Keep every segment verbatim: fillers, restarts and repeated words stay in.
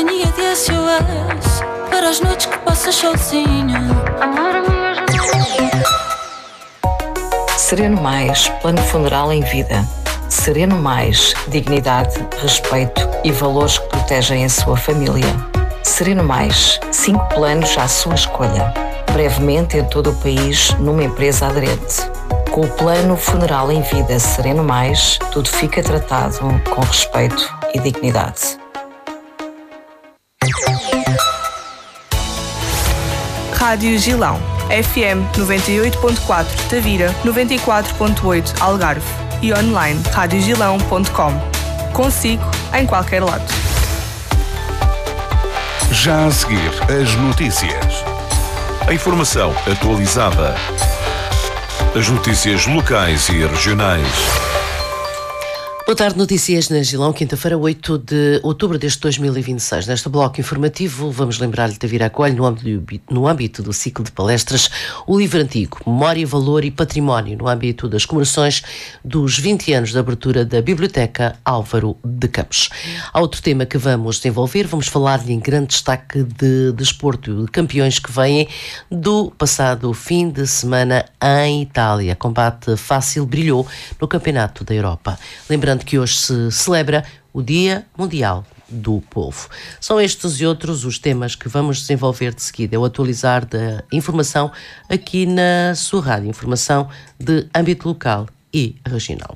companhia de S O S para as noites que passas sozinha. Amor, minha janela. Sereno Mais, plano funeral em vida. Sereno Mais, dignidade, respeito e valores que protegem a sua família. Sereno Mais, cinco planos à sua escolha. Brevemente em todo o país, numa empresa aderente. Com o plano funeral em vida Sereno Mais, tudo fica tratado com respeito e dignidade. Rádio Gilão, F M noventa e oito ponto quatro Tavira, noventa e quatro ponto oito Algarve e online rádio gilão ponto com. Consigo em qualquer lado. Já a seguir, as notícias. A informação atualizada. As notícias locais e regionais. Boa tarde, notícias na Gilão, quinta-feira, oito de outubro deste dois mil e vinte e seis. Neste bloco informativo, vamos lembrar-lhe de Tavira acolhe, no âmbito, no âmbito do ciclo de palestras, o livro antigo, Memória, Valor e Património, no âmbito das comemorações dos vinte anos de abertura da Biblioteca Álvaro de Campos. Há outro tema que vamos desenvolver, vamos falar-lhe em grande destaque de desporto, de campeões que vêm do passado fim de semana em Itália. Combate Fácil brilhou no Campeonato da Europa. Lembrando que hoje se celebra o Dia Mundial do Povo. São estes e outros os temas que vamos desenvolver de seguida. É o atualizar da informação aqui na sua rádio. Informação de âmbito local e regional.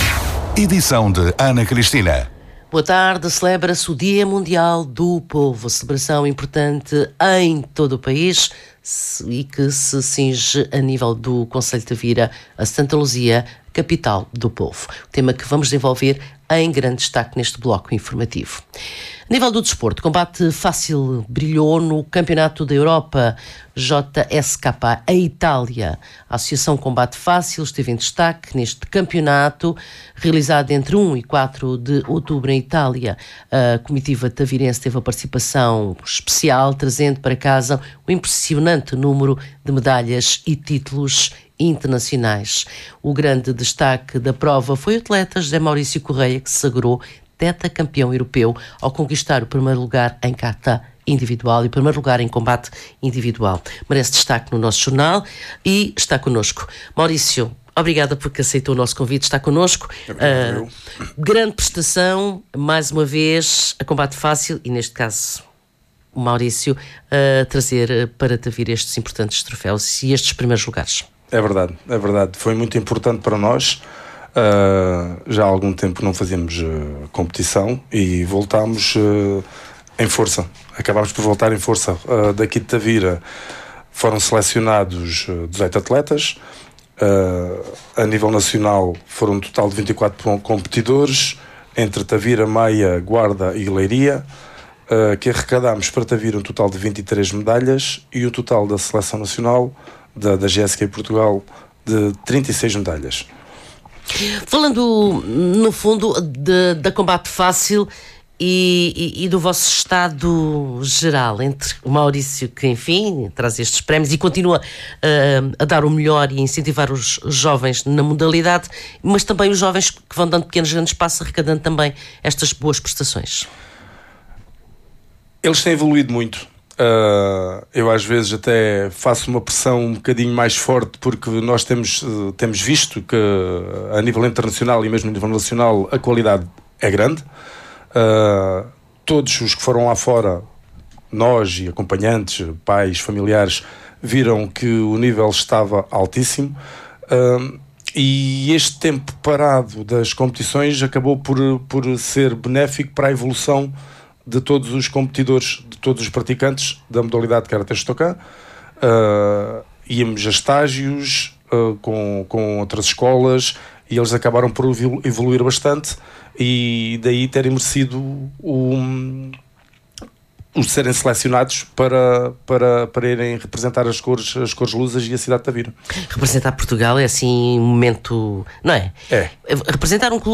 Edição de Ana Cristina. Boa tarde, celebra-se o Dia Mundial do Povo, celebração importante em todo o país e que se cinge a nível do Concelho de Tavira, a Santa Luzia, capital do povo. O tema que vamos desenvolver em grande destaque neste bloco informativo. A nível do desporto, combate fácil brilhou no Campeonato da Europa J S K A Itália. A Associação Combate Fácil esteve em destaque neste campeonato, realizado entre um e quatro de outubro em Itália. A comitiva tavirense teve a participação especial, trazendo para casa o impressionante número de medalhas e títulos internacionais. O grande destaque da prova foi o atleta José Maurício Correia, que se sagrou tetracampeão europeu ao conquistar o primeiro lugar em kata individual e o primeiro lugar em combate individual. Merece destaque no nosso jornal e está connosco. Maurício, obrigada porque aceitou o nosso convite, está connosco. Uh, grande prestação, mais uma vez, a combate fácil e neste caso o Maurício a uh, trazer para Tavira estes importantes troféus e estes primeiros lugares. É verdade, é verdade. Foi muito importante para nós. Uh, já há algum tempo não fazíamos uh, competição e voltámos uh, em força. Acabámos por voltar em força. Uh, daqui de Tavira foram selecionados uh, dezoito atletas. Uh, a nível nacional foram um total de vinte e quatro competidores, entre Tavira, Maia, Guarda e Leiria, uh, que arrecadámos para Tavira um total de vinte e três medalhas e o total da seleção nacional da, da G S K Portugal de trinta e seis medalhas. Falando, no fundo, de, da combate fácil e, e, e do vosso estado geral, entre o Maurício, que, enfim, traz estes prémios e continua uh, a dar o melhor e a incentivar os jovens na modalidade, mas também os jovens que vão dando pequenos grandes passos, arrecadando também estas boas prestações. Eles têm evoluído muito. Uh, eu às vezes até faço uma pressão um bocadinho mais forte porque nós temos, uh, temos visto que a nível internacional e mesmo a nível nacional a qualidade é grande. Uh, todos os que foram lá fora, nós e acompanhantes, pais, familiares, viram que o nível estava altíssimo. Uh, e este tempo parado das competições acabou por, por ser benéfico para a evolução de todos os competidores, de todos os praticantes da modalidade de Karate Shotokan. Uh, íamos a estágios uh, com, com outras escolas e eles acabaram por evoluir bastante e daí terem merecido o, o de serem selecionados para, para, para irem representar as cores, as cores lusas e a cidade de Tavira. Representar Portugal é assim um momento, não é? É. Representar um clube